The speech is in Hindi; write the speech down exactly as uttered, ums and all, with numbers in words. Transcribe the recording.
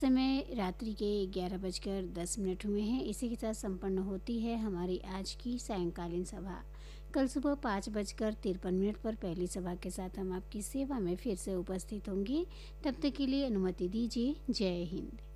समय रात्रि के ग्यारह बजकर दस मिनट हुए हैं। इसी के साथ संपन्न होती है हमारी आज की सायंकालीन सभा। कल सुबह पाँच बजकर तिरपन मिनट पर पहली सभा के साथ हम आपकी सेवा में फिर से उपस्थित होंगे। तब तक के लिए अनुमति दीजिए। जय हिंद।